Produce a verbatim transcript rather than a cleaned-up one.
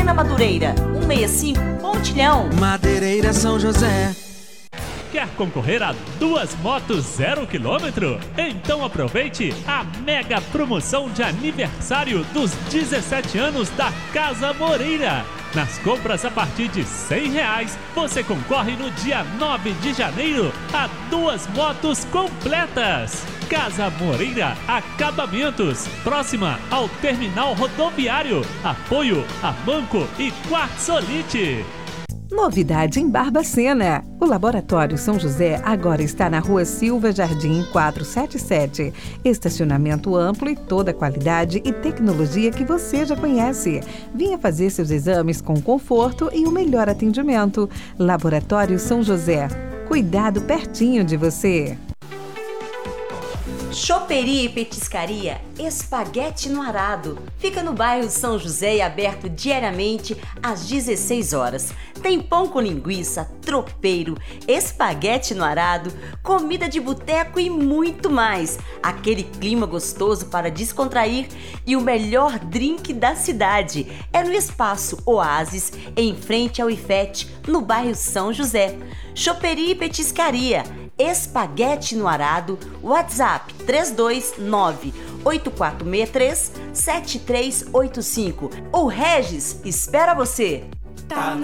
Sena Madureira, cento e sessenta e cinco Pontilhão. Madeireira São José. Quer concorrer a duas motos zero quilômetro? Então aproveite a mega promoção de aniversário dos dezessete anos da Casa Moreira. Nas compras a partir de cem reais, você concorre no dia nove de janeiro a duas motos completas. Casa Moreira Acabamentos, próxima ao terminal rodoviário. Apoio a Banco e Quartzolite. Novidade em Barbacena. O Laboratório São José agora está na Rua Silva Jardim quatrocentos e setenta e sete. Estacionamento amplo e toda a qualidade e tecnologia que você já conhece. Venha fazer seus exames com conforto e o melhor atendimento. Laboratório São José. Cuidado pertinho de você. Choperia e petiscaria Espaguete no Arado. Fica no bairro São José e aberto diariamente às dezesseis horas. Tem pão com linguiça, tropeiro, espaguete no arado, comida de boteco e muito mais. Aquele clima gostoso para descontrair e o melhor drink da cidade. É no Espaço Oasis, em frente ao I F E T, no bairro São José. Choperia e petiscaria Espaguete no Arado, WhatsApp três dois nove, oito quatro seis três, sete três oito cinco. O Regis espera você! Tá.